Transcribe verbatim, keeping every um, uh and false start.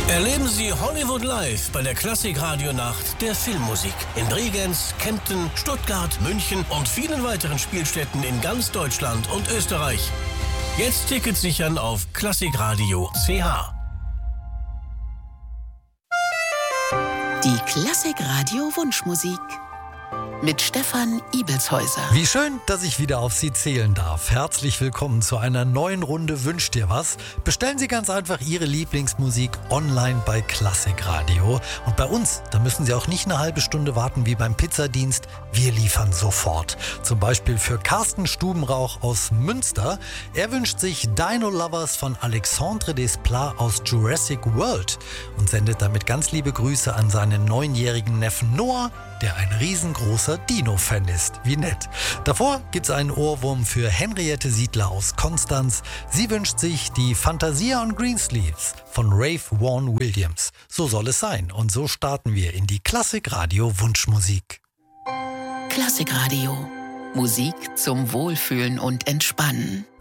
Erleben Sie Hollywood Live bei der Klassik-Radio-Nacht der Filmmusik in Bregenz, Kempten, Stuttgart, München und vielen weiteren Spielstätten in ganz Deutschland und Österreich. Jetzt Tickets sichern auf klassikradio punkt c h. Die Klassik-Radio Wunschmusik mit Stefan Ibelshäuser. Wie schön, dass ich wieder auf Sie zählen darf. Herzlich willkommen zu einer neuen Runde Wünsch dir was. Bestellen Sie ganz einfach Ihre Lieblingsmusik online bei Klassikradio. Und bei uns, da müssen Sie auch nicht eine halbe Stunde warten wie beim Pizzadienst. Wir liefern sofort. Zum Beispiel für Carsten Stubenrauch aus Münster. Er wünscht sich Dino Lovers von Alexandre Desplat aus Jurassic World und sendet damit ganz liebe Grüße an seinen neunjährigen Neffen Noah, der ein riesengroßer Dino-Fan ist. Wie nett. Davor gibt's einen Ohrwurm für Henriette Siedler aus Konstanz. Sie wünscht sich die Fantasia on Greensleeves von Ralph Vaughan Williams. So soll es sein. Und so starten wir in die Klassikradio Wunschmusik. Klassikradio. Musik zum Wohlfühlen und Entspannen.